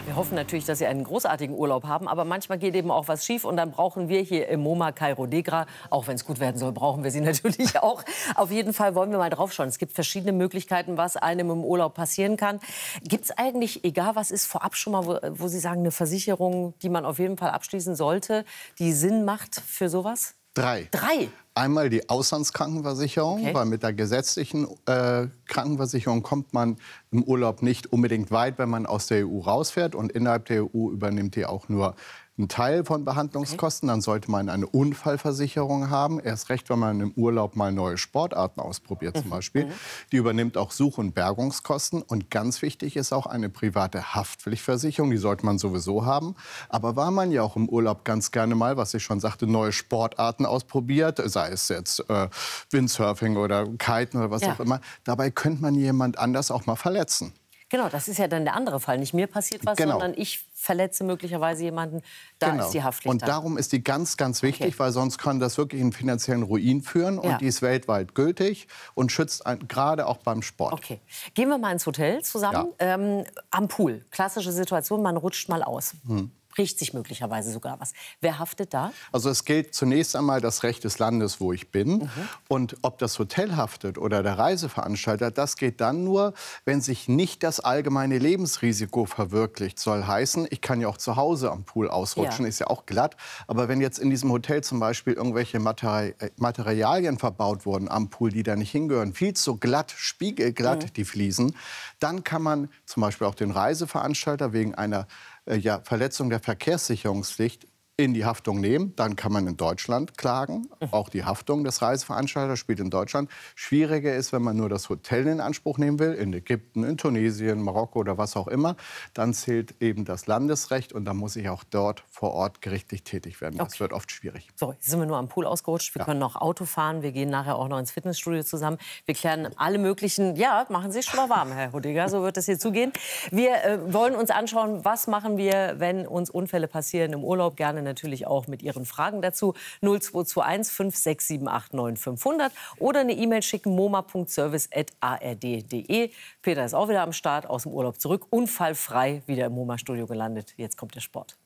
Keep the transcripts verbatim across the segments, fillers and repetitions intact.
Wir hoffen natürlich, dass Sie einen großartigen Urlaub haben, aber manchmal geht eben auch was schief und dann brauchen wir hier im MoMA Kairo Degra, auch wenn es gut werden soll, brauchen wir Sie natürlich auch. Auf jeden Fall wollen wir mal drauf schauen. Es gibt verschiedene Möglichkeiten, was einem im Urlaub passieren kann. Gibt es eigentlich, egal was ist, vorab schon mal, wo, wo Sie sagen, eine Versicherung, die man auf jeden Fall abschließen sollte, die Sinn macht für sowas? Drei. Drei? Einmal die Auslandskrankenversicherung, Okay. weil mit der gesetzlichen äh, Krankenversicherung kommt man im Urlaub nicht unbedingt weit, wenn man aus der E U rausfährt. Und innerhalb der E U übernimmt die auch nur einen Teil von Behandlungskosten. Okay. Dann sollte man eine Unfallversicherung haben. Erst recht, wenn man im Urlaub mal neue Sportarten ausprobiert zum Beispiel. Mhm. Die übernimmt auch Such- und Bergungskosten. Und ganz wichtig ist auch eine private Haftpflichtversicherung. Die sollte man sowieso haben. Aber weil man ja auch im Urlaub ganz gerne mal, was ich schon sagte, neue Sportarten ausprobiert, sei es jetzt äh, Windsurfing oder Kiten oder was ja. auch immer, dabei könnte man jemand anders auch mal verletzen. Genau, das ist ja dann der andere Fall. Nicht mir passiert was, genau. sondern ich verletze möglicherweise jemanden. Da genau. ist die Haftpflicht. Und darum ist die ganz, ganz wichtig, okay. weil sonst kann das wirklich einen finanziellen Ruin führen. Und ja. die ist weltweit gültig und schützt gerade auch beim Sport. Okay. Gehen wir mal ins Hotel zusammen. Ja. Ähm, am Pool. Klassische Situation, man rutscht mal aus. Hm. Bricht sich möglicherweise sogar was. Wer haftet da? Also es gilt zunächst einmal das Recht des Landes, wo ich bin. Mhm. Und ob das Hotel haftet oder der Reiseveranstalter, das geht dann nur, wenn sich nicht das allgemeine Lebensrisiko verwirklicht. Soll heißen, ich kann ja auch zu Hause am Pool ausrutschen, ja. ist ja auch glatt. Aber wenn jetzt in diesem Hotel zum Beispiel irgendwelche Materi Materialien verbaut wurden am Pool, die da nicht hingehören, viel zu glatt, spiegelglatt mhm. die Fliesen, dann kann man zum Beispiel auch den Reiseveranstalter wegen einer Ja, Verletzung der Verkehrssicherungspflicht in die Haftung nehmen. Dann kann man in Deutschland klagen. Auch die Haftung des Reiseveranstalters spielt in Deutschland. Schwieriger ist, wenn man nur das Hotel in Anspruch nehmen will, in Ägypten, in Tunesien, Marokko oder was auch immer. Dann zählt eben das Landesrecht und dann muss ich auch dort vor Ort gerichtlich tätig werden. Das okay. wird oft schwierig. So, jetzt sind wir nur am Pool ausgerutscht. Wir ja. können noch Auto fahren. Wir gehen nachher auch noch ins Fitnessstudio zusammen. Wir klären alle möglichen... Ja, machen Sie sich schon mal warm, Herr Rüdiger. So wird es hier zugehen. Wir äh, wollen uns anschauen, was machen wir, wenn uns Unfälle passieren im Urlaub. Gerne natürlich auch mit Ihren Fragen dazu. null zwei zwei eins fünf sechs sieben acht neun fünf null null oder eine E-Mail schicken, moma punkt service at a r d punkt d e. Peter ist auch wieder am Start, aus dem Urlaub zurück, unfallfrei wieder im MoMA-Studio gelandet. Jetzt kommt der Sport.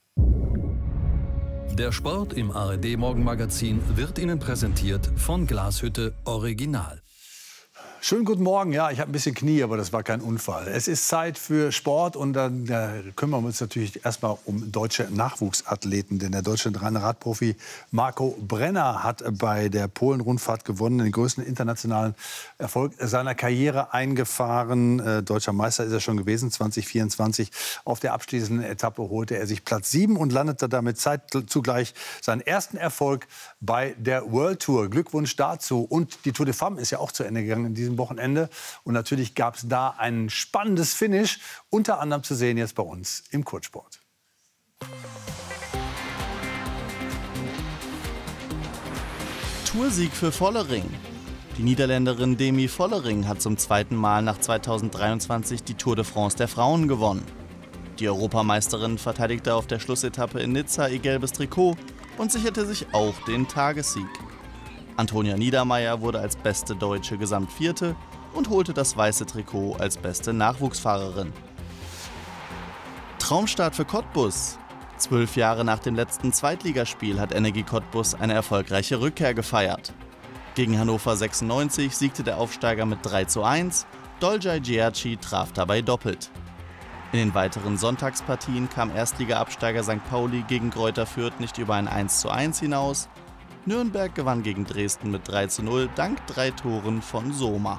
Der Sport im A R D-Morgenmagazin wird Ihnen präsentiert von Glashütte Original. Schönen guten Morgen. Ja, ich habe ein bisschen Knie, aber das war kein Unfall. Es ist Zeit für Sport und dann äh, kümmern wir uns natürlich erstmal um deutsche Nachwuchsathleten. Denn der deutsche Radprofi Marco Brenner hat bei der Polen-Rundfahrt gewonnen, den größten internationalen Erfolg seiner Karriere eingefahren. Äh, deutscher Meister ist er schon gewesen, zwanzig vierundzwanzig. Auf der abschließenden Etappe holte er sich Platz sieben und landete damit zugleich seinen ersten Erfolg bei der World Tour. Glückwunsch dazu. Und die Tour de Femmes ist ja auch zu Ende gegangen in diesem Wochenende. Und natürlich gab es da ein spannendes Finish, unter anderem zu sehen jetzt bei uns im Kurzsport. Toursieg für Vollering. Die Niederländerin Demi Vollering hat zum zweiten Mal nach zweitausenddreiundzwanzig die Tour de France der Frauen gewonnen. Die Europameisterin verteidigte auf der Schlussetappe in Nizza ihr gelbes Trikot und sicherte sich auch den Tagessieg. Antonia Niedermeier wurde als beste Deutsche Gesamtvierte und holte das weiße Trikot als beste Nachwuchsfahrerin. Traumstart für Cottbus. Zwölf Jahre nach dem letzten Zweitligaspiel hat Energie Cottbus eine erfolgreiche Rückkehr gefeiert. Gegen Hannover sechsundneunzig siegte der Aufsteiger mit drei zu eins, Dolcay Giaci traf dabei doppelt. In den weiteren Sonntagspartien kam Erstliga-Absteiger Sankt Pauli gegen Greuther Fürth nicht über ein eins zu eins hinaus. Nürnberg gewann gegen Dresden mit drei zu null dank drei Toren von Soma.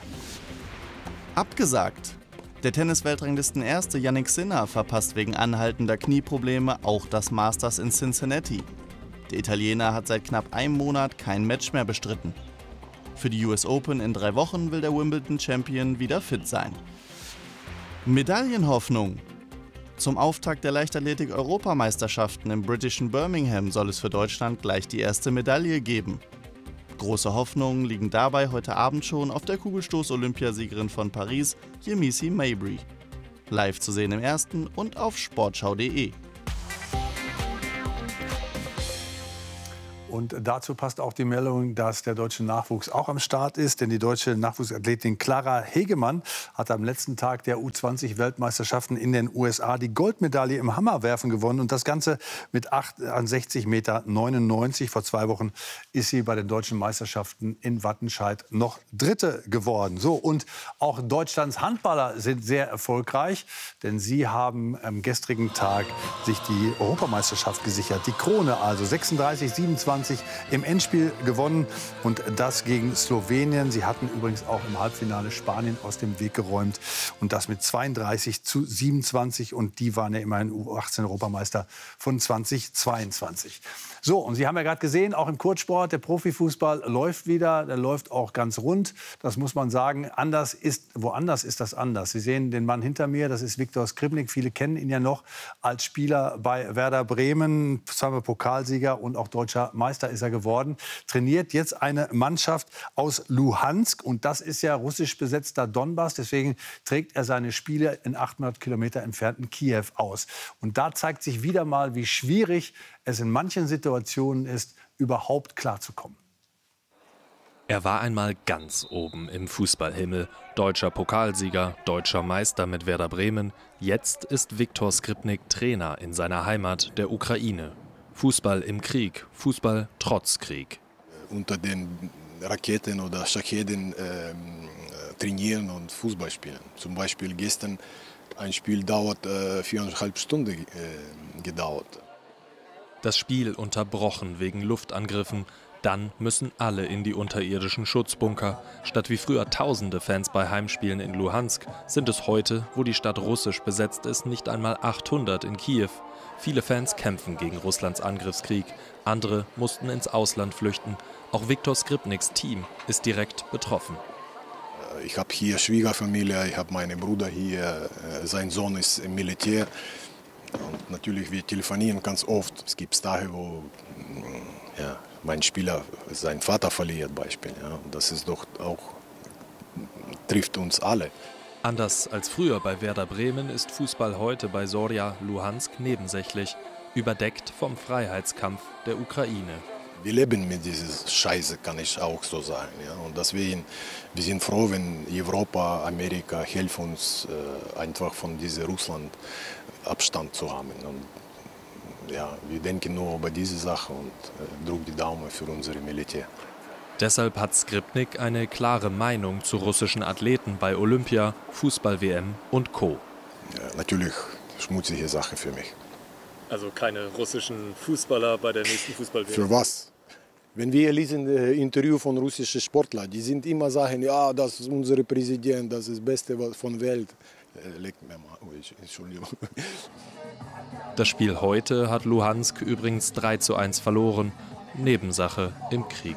Abgesagt. Der Tennis-Weltranglisten-Erste Jannik Sinner verpasst wegen anhaltender Knieprobleme auch das Masters in Cincinnati. Der Italiener hat seit knapp einem Monat kein Match mehr bestritten. Für die U S Open in drei Wochen will der Wimbledon-Champion wieder fit sein. Medaillenhoffnung. Zum Auftakt der Leichtathletik-Europameisterschaften im britischen Birmingham soll es für Deutschland gleich die erste Medaille geben. Große Hoffnungen liegen dabei heute Abend schon auf der Kugelstoß-Olympiasiegerin von Paris, Yemisi Mabry. Live zu sehen im Ersten und auf sportschau punkt de. Und dazu passt auch die Meldung, dass der deutsche Nachwuchs auch am Start ist. Denn die deutsche Nachwuchsathletin Clara Hegemann hat am letzten Tag der U zwanzig Weltmeisterschaften in den U S A die Goldmedaille im Hammerwerfen gewonnen. Und das Ganze mit achtundsechzig Komma neunundneunzig Meter. Vor zwei Wochen ist sie bei den deutschen Meisterschaften in Wattenscheid noch Dritte geworden. So, und auch Deutschlands Handballer sind sehr erfolgreich. Denn sie haben am gestrigen Tag sich die Europameisterschaft gesichert. Die Krone also sechsunddreißig siebenundzwanzig im Endspiel gewonnen und das gegen Slowenien. Sie hatten übrigens auch im Halbfinale Spanien aus dem Weg geräumt und das mit zweiunddreißig zu siebenundzwanzig und die waren ja immerhin U achtzehn Europameister von zweitausendzweiundzwanzig. So, und Sie haben ja gerade gesehen, auch im Kurzsport, der Profifußball läuft wieder, der läuft auch ganz rund. Das muss man sagen, anders ist, woanders ist das anders. Sie sehen den Mann hinter mir, das ist Viktor Skripnik. Viele kennen ihn ja noch als Spieler bei Werder Bremen, zweimal Pokalsieger und auch deutscher Meister ist er geworden. Trainiert jetzt eine Mannschaft aus Luhansk und das ist ja russisch besetzter Donbass. Deswegen trägt er seine Spiele in achthundert Kilometer entfernten Kiew aus. Und da zeigt sich wieder mal, wie schwierig es in manchen Situationen ist, überhaupt klarzukommen. Er war einmal ganz oben im Fußballhimmel. Deutscher Pokalsieger, deutscher Meister mit Werder Bremen. Jetzt ist Viktor Skripnik Trainer in seiner Heimat, der Ukraine. Fußball im Krieg, Fußball trotz Krieg. Unter den Raketen oder Schacheten äh, trainieren und Fußball spielen. Zum Beispiel gestern ein Spiel dauert äh, viereinhalb Stunden äh, gedauert. Das Spiel unterbrochen wegen Luftangriffen. Dann müssen alle in die unterirdischen Schutzbunker. Statt wie früher tausende Fans bei Heimspielen in Luhansk, sind es heute, wo die Stadt russisch besetzt ist, nicht einmal achthundert in Kiew. Viele Fans kämpfen gegen Russlands Angriffskrieg. Andere mussten ins Ausland flüchten. Auch Viktor Skripniks Team ist direkt betroffen. Ich habe hier Schwiegerfamilie, ich habe meinen Bruder hier, sein Sohn ist im Militär. Und natürlich, wir telefonieren ganz oft. Es gibt Tage, wo ja, mein Spieler seinen Vater verliert, Beispiel. Ja. Das ist doch auch, trifft uns alle. Anders als früher bei Werder Bremen ist Fußball heute bei Zorya Luhansk nebensächlich, überdeckt vom Freiheitskampf der Ukraine. Wir leben mit dieser Scheiße, kann ich auch so sagen. Ja. Und deswegen, wir sind froh, wenn Europa, Amerika helfen uns, äh, einfach von diesem Russland Abstand zu haben. Und, ja, wir denken nur über diese Sache und äh, drücken die Daumen für unser Militär. Deshalb hat Skripnik eine klare Meinung zu russischen Athleten bei Olympia, Fußball-W M und Co. Ja, natürlich schmutzige Sache für mich. Also keine russischen Fußballer bei der nächsten Fußball-W M? Für was? Wenn wir lesen äh, Interview von russischen Sportlern, die sind immer sagen, ja, das ist unser Präsident, das ist das Beste von der Welt. Äh, leg mir mal, oh, ich, Entschuldigung. Das Spiel heute hat Luhansk übrigens drei zu eins verloren. Nebensache im Krieg.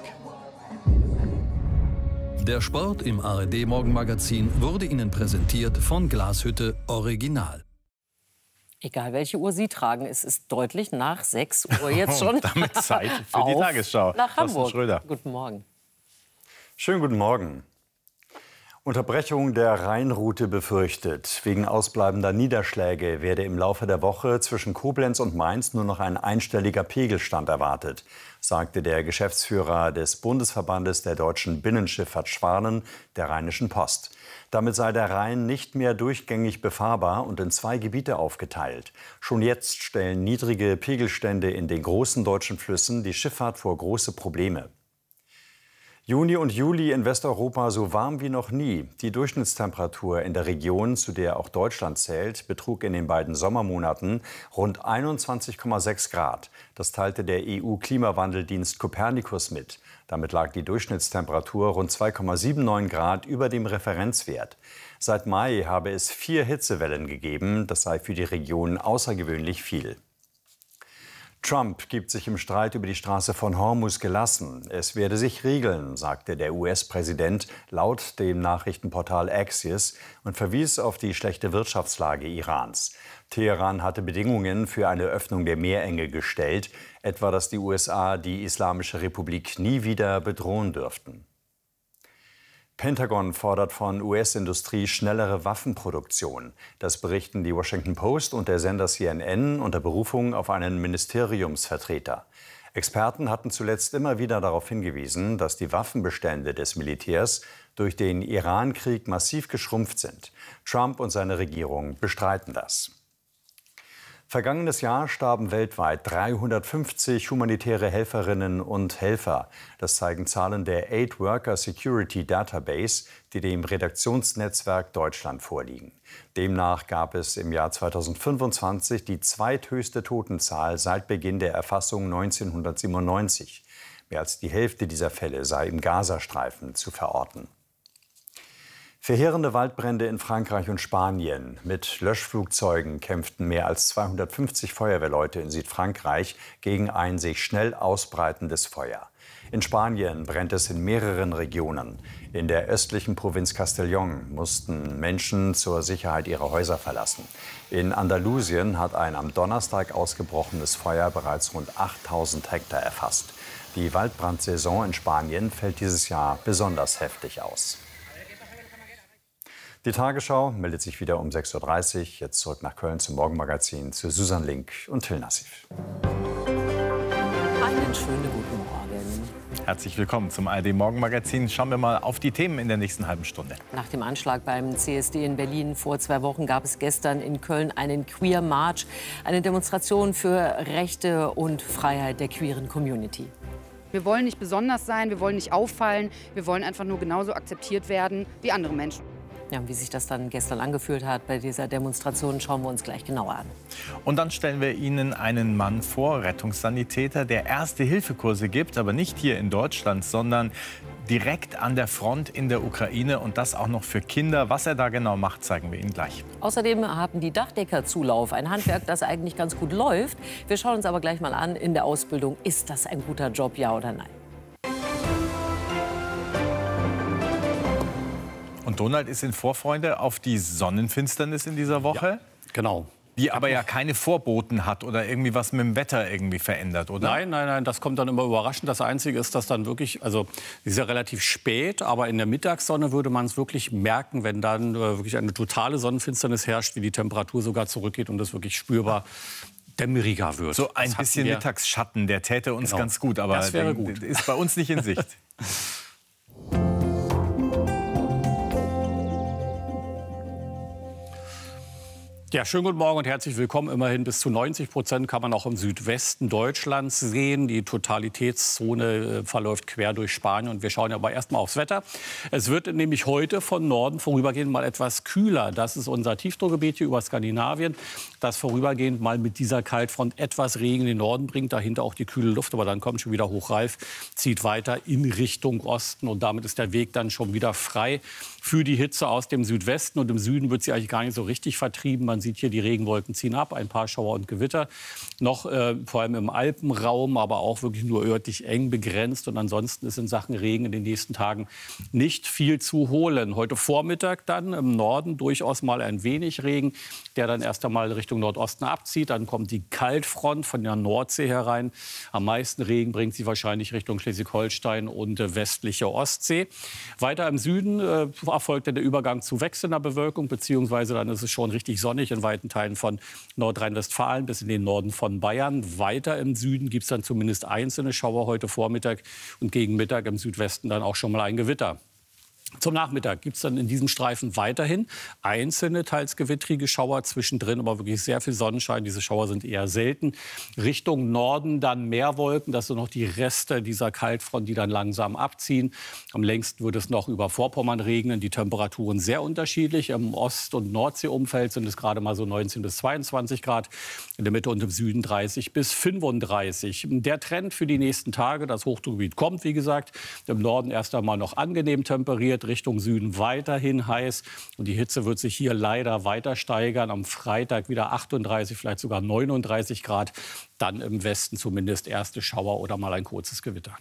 Der Sport im A R D-Morgenmagazin wurde Ihnen präsentiert von Glashütte Original. Egal, welche Uhr Sie tragen, es ist deutlich nach sechs Uhr jetzt schon. Und damit Zeit für die Tagesschau. Nach Hamburg. Schröder. Guten Morgen. Schönen guten Morgen. Unterbrechung der Rheinroute befürchtet. Wegen ausbleibender Niederschläge werde im Laufe der Woche zwischen Koblenz und Mainz nur noch ein einstelliger Pegelstand erwartet, sagte der Geschäftsführer des Bundesverbandes der deutschen Binnenschifffahrt Schwanen der Rheinischen Post. Damit sei der Rhein nicht mehr durchgängig befahrbar und in zwei Gebiete aufgeteilt. Schon jetzt stellen niedrige Pegelstände in den großen deutschen Flüssen die Schifffahrt vor große Probleme. Juni und Juli in Westeuropa so warm wie noch nie. Die Durchschnittstemperatur in der Region, zu der auch Deutschland zählt, betrug in den beiden Sommermonaten rund einundzwanzig Komma sechs Grad. Das teilte der E U-Klimawandeldienst Copernicus mit. Damit lag die Durchschnittstemperatur rund zwei Komma neunundsiebzig Grad über dem Referenzwert. Seit Mai habe es vier Hitzewellen gegeben. Das sei für die Region außergewöhnlich viel. Trump gibt sich im Streit über die Straße von Hormuz gelassen. Es werde sich regeln, sagte der U S-Präsident laut dem Nachrichtenportal Axios und verwies auf die schlechte Wirtschaftslage Irans. Teheran hatte Bedingungen für eine Öffnung der Meerenge gestellt, etwa dass die U S A die Islamische Republik nie wieder bedrohen dürften. Pentagon fordert von U S-Industrie schnellere Waffenproduktion. Das berichten die Washington Post und der Sender C N N unter Berufung auf einen Ministeriumsvertreter. Experten hatten zuletzt immer wieder darauf hingewiesen, dass die Waffenbestände des Militärs durch den Iran-Krieg massiv geschrumpft sind. Trump und seine Regierung bestreiten das. Vergangenes Jahr starben weltweit dreihundertfünfzig humanitäre Helferinnen und Helfer. Das zeigen Zahlen der Aid Worker Security Database, die dem Redaktionsnetzwerk Deutschland vorliegen. Demnach gab es im Jahr zweitausendfünfundzwanzig die zweithöchste Totenzahl seit Beginn der Erfassung neunzehnhundertsiebenundneunzig. Mehr als die Hälfte dieser Fälle sei im Gazastreifen zu verorten. Verheerende Waldbrände in Frankreich und Spanien. Mit Löschflugzeugen kämpften mehr als zweihundertfünfzig Feuerwehrleute in Südfrankreich gegen ein sich schnell ausbreitendes Feuer. In Spanien brennt es in mehreren Regionen. In der östlichen Provinz Castellón mussten Menschen zur Sicherheit ihre Häuser verlassen. In Andalusien hat ein am Donnerstag ausgebrochenes Feuer bereits rund achttausend Hektar erfasst. Die Waldbrandsaison in Spanien fällt dieses Jahr besonders heftig aus. Die Tagesschau meldet sich wieder um sechs Uhr dreißig. Jetzt zurück nach Köln zum Morgenmagazin zu Susan Link und Till Nassif. Einen schönen guten Morgen. Herzlich willkommen zum A R D Morgenmagazin. Schauen wir mal auf die Themen in der nächsten halben Stunde. Nach dem Anschlag beim C S D in Berlin vor zwei Wochen gab es gestern in Köln einen Queer March, eine Demonstration für Rechte und Freiheit der queeren Community. Wir wollen nicht besonders sein, wir wollen nicht auffallen, wir wollen einfach nur genauso akzeptiert werden wie andere Menschen. Ja, und wie sich das dann gestern angefühlt hat bei dieser Demonstration, schauen wir uns gleich genauer an. Und dann stellen wir Ihnen einen Mann vor, Rettungssanitäter, der Erste-Hilfe-Kurse gibt, aber nicht hier in Deutschland, sondern direkt an der Front in der Ukraine und das auch noch für Kinder. Was er da genau macht, zeigen wir Ihnen gleich. Außerdem haben die Dachdecker Zulauf, ein Handwerk, das eigentlich ganz gut läuft. Wir schauen uns aber gleich mal an, in der Ausbildung, ist das ein guter Job, ja oder nein? Und Donald ist in Vorfreude auf die Sonnenfinsternis in dieser Woche. Ja, genau. Die aber ja keine Vorboten hat oder irgendwie was mit dem Wetter irgendwie verändert, oder? Nein, nein, nein, das kommt dann immer überraschend. Das Einzige ist, dass dann wirklich, also es ist ja relativ spät, aber in der Mittagssonne würde man es wirklich merken, wenn dann äh, wirklich eine totale Sonnenfinsternis herrscht, wie die Temperatur sogar zurückgeht und das wirklich spürbar dämmeriger wird. So ein das bisschen wir... Mittagsschatten, der täte uns genau. ganz gut, aber das wäre gut. Ist bei uns nicht in Sicht. Ja, schönen guten Morgen und herzlich willkommen. Immerhin bis zu neunzig Prozent kann man auch im Südwesten Deutschlands sehen. Die Totalitätszone äh, verläuft quer durch Spanien. Und wir schauen aber erst mal aufs Wetter. Es wird nämlich heute von Norden vorübergehend mal etwas kühler. Das ist unser Tiefdruckgebiet hier über Skandinavien, das vorübergehend mal mit dieser Kaltfront etwas Regen in den Norden bringt. Dahinter auch die kühle Luft, aber dann kommt schon wieder hochreif, zieht weiter in Richtung Osten. Und damit ist der Weg dann schon wieder frei für die Hitze aus dem Südwesten. Und im Süden wird sie eigentlich gar nicht so richtig vertrieben. Man sieht hier, die Regenwolken ziehen ab, ein paar Schauer und Gewitter. Noch äh, vor allem im Alpenraum, aber auch wirklich nur örtlich eng begrenzt. Und ansonsten ist in Sachen Regen in den nächsten Tagen nicht viel zu holen. Heute Vormittag dann im Norden durchaus mal ein wenig Regen, der dann erst einmal Richtung Nordosten abzieht. Dann kommt die Kaltfront von der Nordsee herein. Am meisten Regen bringt sie wahrscheinlich Richtung Schleswig-Holstein und äh, westliche Ostsee. Weiter im Süden äh, erfolgt dann der Übergang zu wechselnder Bewölkung, beziehungsweise dann ist es schon richtig sonnig in weiten Teilen von Nordrhein-Westfalen bis in den Norden von Bayern. Weiter im Süden gibt es dann zumindest einzelne Schauer heute Vormittag und gegen Mittag im Südwesten dann auch schon mal ein Gewitter. Zum Nachmittag gibt es dann in diesem Streifen weiterhin einzelne, teils gewittrige Schauer, zwischendrin aber wirklich sehr viel Sonnenschein. Diese Schauer sind eher selten. Richtung Norden dann mehr Wolken. Das sind noch die Reste dieser Kaltfront, die dann langsam abziehen. Am längsten wird es noch über Vorpommern regnen. Die Temperaturen sehr unterschiedlich. Im Ost- und Nordseeumfeld sind es gerade mal so neunzehn bis zweiundzwanzig Grad. In der Mitte und im Süden dreißig bis fünfunddreißig. Der Trend für die nächsten Tage, das Hochdruckgebiet kommt, wie gesagt, im Norden erst einmal noch angenehm temperiert. Richtung Süden weiterhin heiß. Und die Hitze wird sich hier leider weiter steigern. Am Freitag wieder achtunddreißig, vielleicht sogar neununddreißig Grad. Dann im Westen zumindest erste Schauer oder mal ein kurzes Gewitter.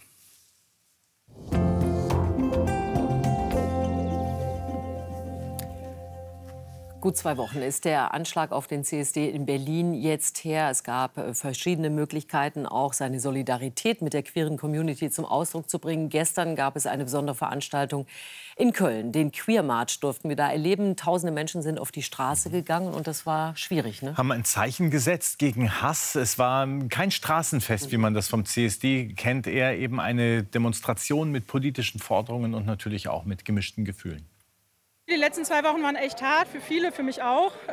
Gut zwei Wochen ist der Anschlag auf den C S D in Berlin jetzt her. Es gab äh, verschiedene Möglichkeiten, auch seine Solidarität mit der queeren Community zum Ausdruck zu bringen. Gestern gab es eine besondere Veranstaltung in Köln. Den Queer March durften wir da erleben. Tausende Menschen sind auf die Straße gegangen und das war schwierig, ne? Haben ein Zeichen gesetzt gegen Hass. Es war kein Straßenfest, wie man das vom C S D kennt, eher eben eine Demonstration mit politischen Forderungen und natürlich auch mit gemischten Gefühlen. Die letzten zwei Wochen waren echt hart, für viele, für mich auch.